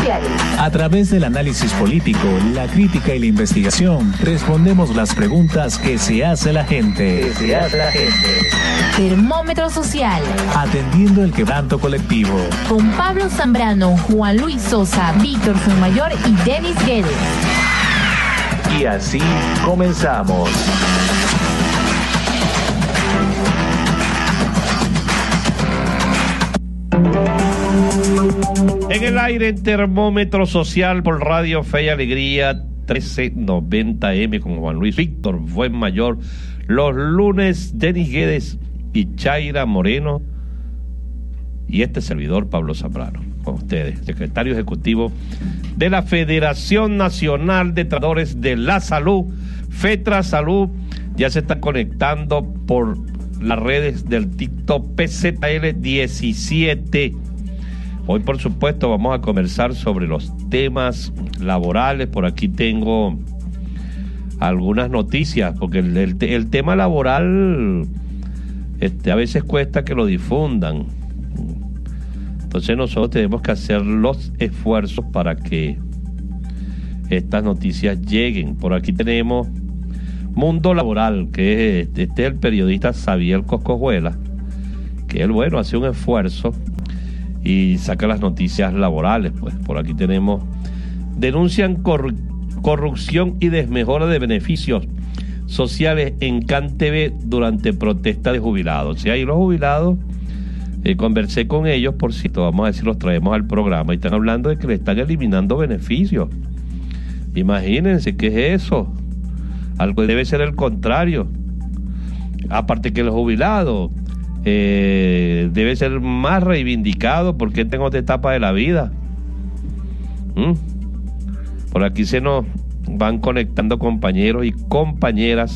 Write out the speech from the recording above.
sociales. A través del análisis político, la crítica y la investigación, respondemos las preguntas que se hace la gente. Termómetro social. Atendiendo el quebranto colectivo. Con Pablo Zambrano, Juan Luis Sosa, Víctor Fuenmayor y Denis Guedes. Y así comenzamos. En el aire, Termómetro Social por Radio Fe y Alegría 1390M con Juan Luis Víctor Fuenmayor. Los lunes, Denis Guedes y Chaira Moreno. Y este servidor, Pablo Zambrano, con ustedes, secretario ejecutivo de la Federación Nacional de Trabajadores de la Salud, FETRA Salud. Ya se está conectando por las redes del TikTok PZL17. Hoy, por supuesto, vamos a conversar sobre los temas laborales. Por aquí tengo algunas noticias, porque el tema laboral a veces cuesta que lo difundan. Entonces nosotros tenemos que hacer los esfuerzos para que estas noticias lleguen. Por aquí tenemos Mundo Laboral, que es el periodista Xavier Coscojuela, que él, hace un esfuerzo y saca las noticias laborales. Pues por aquí tenemos: denuncian corrupción y desmejora de beneficios sociales en CanTV durante protesta de jubilados. Si hay los jubilados, conversé con ellos, por cierto, vamos a decir, los traemos al programa, y están hablando de que le están eliminando beneficios. Imagínense, ¿qué es eso? Algo debe ser el contrario. Aparte que los jubilados debe ser más reivindicado porque están en otra etapa de la vida. Por aquí se nos van conectando compañeros y compañeras